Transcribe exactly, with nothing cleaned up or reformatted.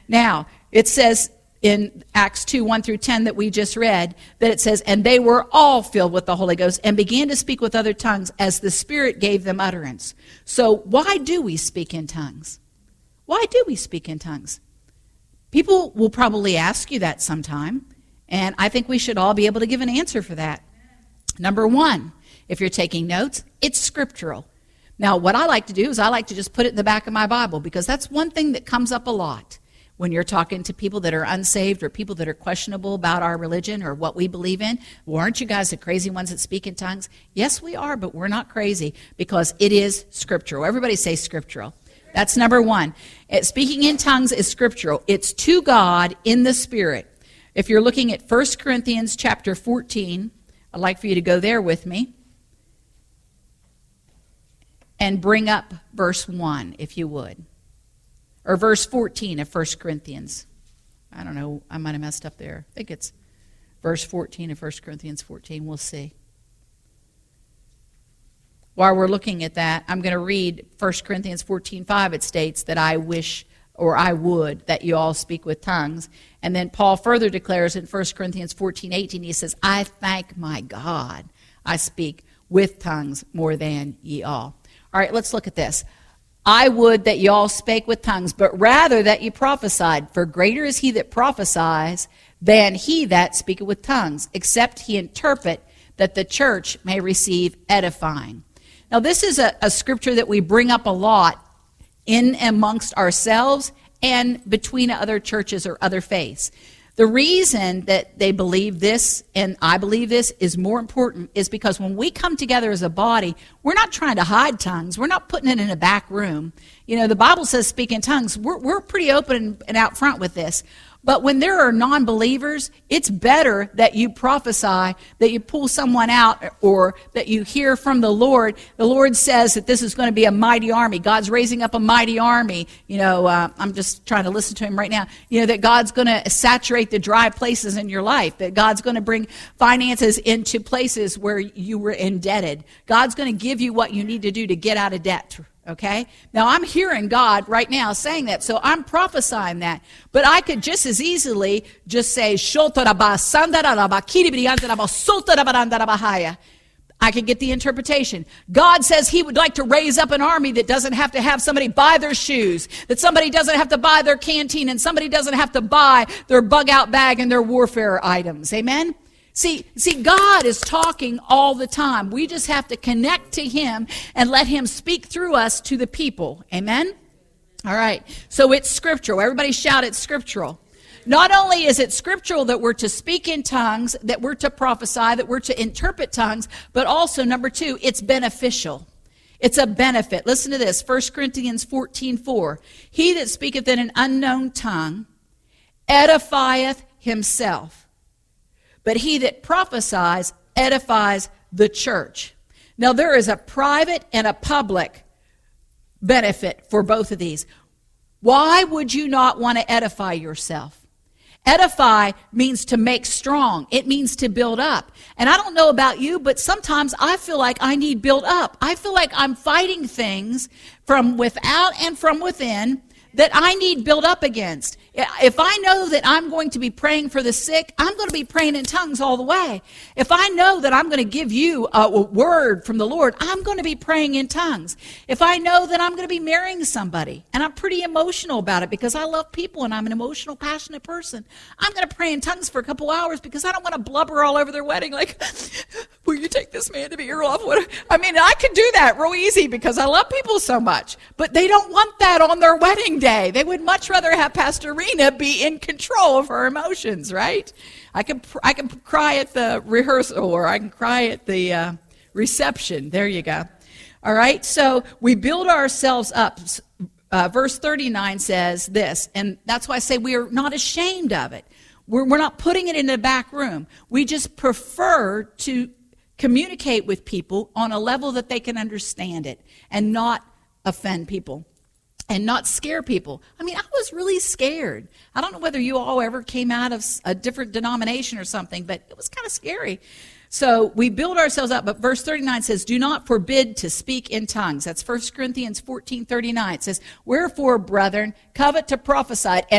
Now, it says in Acts two, one through ten that we just read, that it says, and they were all filled with the Holy Ghost and began to speak with other tongues as the Spirit gave them utterance. So why do we speak in tongues? Why do we speak in tongues? People will probably ask you that sometime, and I think we should all be able to give an answer for that. Number one, if you're taking notes, it's scriptural. Now, what I like to do is I like to just put it in the back of my Bible, because that's one thing that comes up a lot when you're talking to people that are unsaved or people that are questionable about our religion or what we believe in. Well, aren't you guys the crazy ones that speak in tongues? Yes, we are, but we're not crazy because it is scriptural. Everybody say scriptural. That's number one. It, speaking in tongues is scriptural. It's to God in the Spirit. If you're looking at First Corinthians chapter fourteen, I'd like for you to go there with me and bring up verse one, if you would. Or verse fourteen of First Corinthians. I don't know, I might have messed up there. I think it's verse fourteen of First Corinthians fourteen. We'll see. While we're looking at that, I'm going to read First Corinthians fourteen five. It states that I wish, or I would, that you all speak with tongues. And then Paul further declares in First Corinthians fourteen eighteen, he says, I thank my God I speak with tongues more than ye all. All right, let's look at this. I would that ye all spake with tongues, but rather that ye prophesied. For greater is he that prophesies than he that speaketh with tongues, except he interpret, that the church may receive edifying. Now, this is a, a scripture that we bring up a lot in amongst ourselves and between other churches or other faiths. The reason that they believe this, and I believe this, is more important is because when we come together as a body, we're not trying to hide tongues. We're not putting it in a back room. You know, the Bible says speak in tongues. We're, we're pretty open and, and out front with this. But when there are non-believers, it's better that you prophesy, that you pull someone out, or that you hear from the Lord. The Lord says that this is going to be a mighty army. God's raising up a mighty army. You know, uh, I'm just trying to listen to him right now. You know, that God's going to saturate the dry places in your life. That God's going to bring finances into places where you were indebted. God's going to give you what you need to do to get out of debt. Okay? Now, I'm hearing God right now saying that, so I'm prophesying that. But I could just as easily just say, I could get the interpretation. God says he would like to raise up an army that doesn't have to have somebody buy their shoes, that somebody doesn't have to buy their canteen, and somebody doesn't have to buy their bug-out bag and their warfare items. Amen? See, see, God is talking all the time. We just have to connect to him and let him speak through us to the people. Amen? All right. So it's scriptural. Everybody shout, it's scriptural. Not only is it scriptural that we're to speak in tongues, that we're to prophesy, that we're to interpret tongues, but also, number two, it's beneficial. It's a benefit. Listen to this, First Corinthians fourteen four. He that speaketh in an unknown tongue edifieth himself. But he that prophesies edifies the church. Now, there is a private and a public benefit for both of these. Why would you not want to edify yourself? Edify means to make strong. It means to build up. And I don't know about you, but sometimes I feel like I need build up. I feel like I'm fighting things from without and from within that I need build up against. If I know that I'm going to be praying for the sick, I'm going to be praying in tongues all the way. If I know that I'm going to give you a word from the Lord, I'm going to be praying in tongues. If I know that I'm going to be marrying somebody, and I'm pretty emotional about it because I love people and I'm an emotional, passionate person, I'm going to pray in tongues for a couple hours because I don't want to blubber all over their wedding like, will you take this man to be your loved one? I mean, I could do that real easy because I love people so much, but they don't want that on their wedding day. They would much rather have Pastor Rena be in control of her emotions, right? I can I can cry at the rehearsal, or I can cry at the uh, reception. There you go. All right, so we build ourselves up. Uh, verse thirty-nine says this, and that's why I say we are not ashamed of it. We're, we're not putting it in the back room. We just prefer to communicate with people on a level that they can understand it and not offend people. And not scare people. I mean, I was really scared. I don't know whether you all ever came out of a different denomination or something, but it was kind of scary. So we build ourselves up. But verse thirty-nine says, do not forbid to speak in tongues. That's First Corinthians fourteen thirty-nine. It says, wherefore, brethren, covet to prophesy,